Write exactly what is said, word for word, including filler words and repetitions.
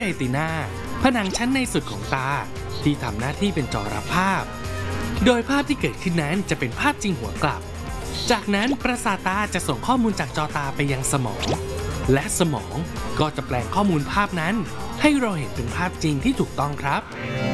เรตินาผนังชั้นในสุดของตาที่ทำหน้าที่เป็นจอรับภาพโดยภาพที่เกิดขึ้นนั้นจะเป็นภาพจริงหัวกลับจากนั้นประสาทตาจะส่งข้อมูลจากจอตาไปยังสมองและสมองก็จะแปลงข้อมูลภาพนั้นให้เราเห็นเป็นภาพจริงที่ถูกต้องครับ